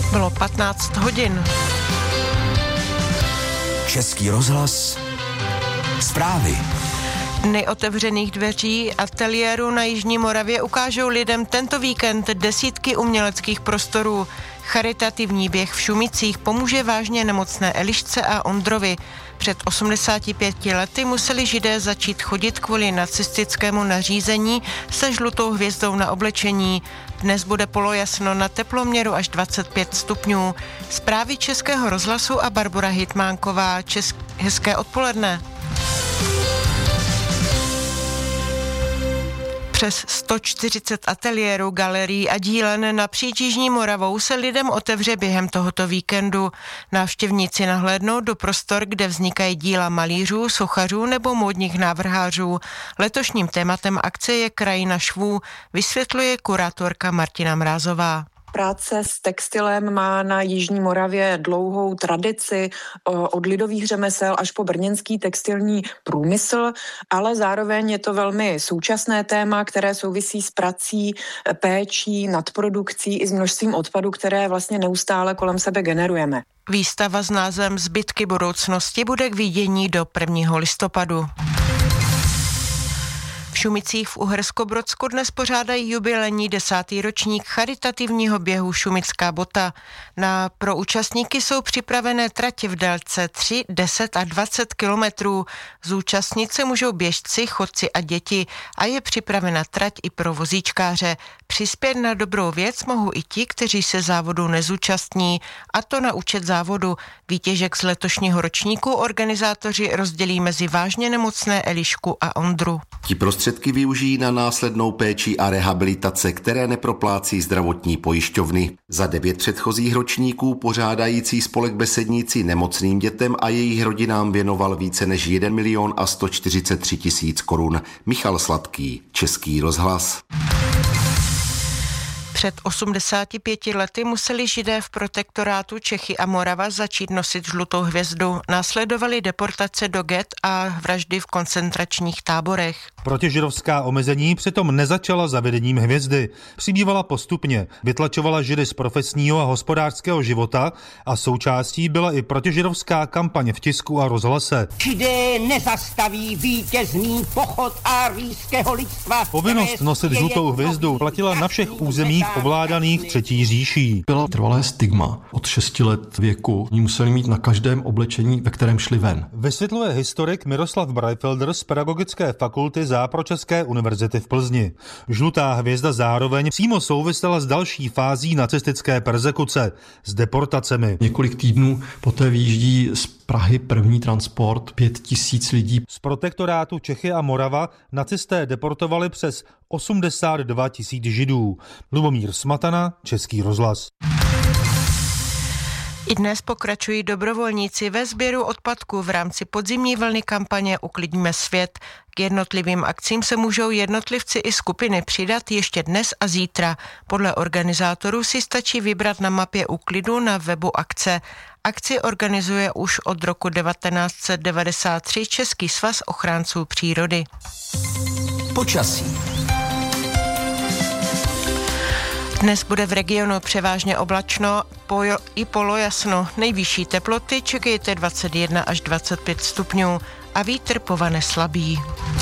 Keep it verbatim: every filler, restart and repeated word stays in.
Bylo patnáct hodin. Český rozhlas. Zprávy. Dny otevřených dveří ateliéru na Jižní Moravě ukážou lidem tento víkend desítky uměleckých prostorů. Charitativní běh v Šumicích pomůže vážně nemocné Elišce a Ondrovi. Před osmdesáti pěti lety museli Židé začít chodit kvůli nacistickému nařízení se žlutou hvězdou na oblečení. Dnes bude polojasno na teploměru až dvacet pět stupňů. Zprávy Českého rozhlasu a Barbora Hitmánková. Česk... Hezké odpoledne. Přes sto čtyřicet ateliérů, galerií a dílen napříč Jižní Moravou se lidem otevře během tohoto víkendu. Návštěvníci nahlédnou do prostor, kde vznikají díla malířů, sochařů nebo módních návrhářů. Letošním tématem akce je Krajina švů, vysvětluje kurátorka Martina Mrázová. Práce s textilem má na Jižní Moravě dlouhou tradici od lidových řemesel až po brněnský textilní průmysl, ale zároveň je to velmi současné téma, které souvisí s prací, péčí, nadprodukcí i s množstvím odpadu, které vlastně neustále kolem sebe generujeme. Výstava s názvem Zbytky budoucnosti bude k vidění do prvního listopadu. V Šumicích v Uherskobrodsku dnes pořádají jubilejní desátý ročník charitativního běhu Šumická bota. Na pro účastníky jsou připravené trati v délce tři, deset a dvacet kilometrů. Zúčastnit se můžou běžci, chodci a děti a je připravena trať i pro vozíčkáře. Přispět na dobrou věc mohou i ti, kteří se závodu nezúčastní, a to na účet závodu. Výtěžek z letošního ročníku organizátoři rozdělí mezi vážně nemocné Elišku a Ondru. Ti prostředky využijí na následnou péči a rehabilitace, které neproplácí zdravotní pojišťovny. Za devět předchozích ročníků pořádající spolek Besedníci nemocným dětem a jejich rodinám věnoval více než jeden milion a sto čtyřicet tři tisíc korun. Michal Sladký, Český rozhlas. Před osmdesáti pěti lety museli Židé v protektorátu Čechy a Morava začít nosit žlutou hvězdu. Následovaly deportace do get a vraždy v koncentračních táborech. Protižidovská omezení přitom nezačala zavedením hvězdy. Přibývala postupně, vytlačovala Židy z profesního a hospodářského života a součástí byla i protižidovská kampaň v tisku a rozhlase. Židé nezastaví vítězný pochod árijského lidstva. Povinnost nosit žlutou hvězdu platila na všech územích ovládaných Třetí říší. Bylo trvalé stigma. Od šesti let věku oni museli mít na každém oblečení, ve kterém šli ven. Vysvětluje historik Miroslav Breifelder z Pedagogické fakulty Západočeské univerzity v Plzni. Žlutá hvězda zároveň přímo souvisela s další fází nacistické perzekuce, s deportacemi. Několik týdnů poté vyjíždí z Prahy první transport, pět tisíc lidí. Z protektorátu Čechy a Morava nacisté deportovali přes osmdesát dva tisíc Židů. Lubomír Smatana, Český rozhlas. I dnes pokračují dobrovolníci ve sběru odpadků v rámci podzimní vlny kampaně Uklidíme svět. K jednotlivým akcím se můžou jednotlivci i skupiny přidat ještě dnes a zítra. Podle organizátorů si stačí vybrat na mapě úklidu na webu akce. Akci organizuje už od roku devatenáct set devadesát tři Český svaz ochránců přírody. Počasí. Dnes bude v regionu převážně oblačno pojo, i polojasno. Nejvyšší teploty čekejte dvacet jedna až dvacet pět stupňů a vítr povane slabý.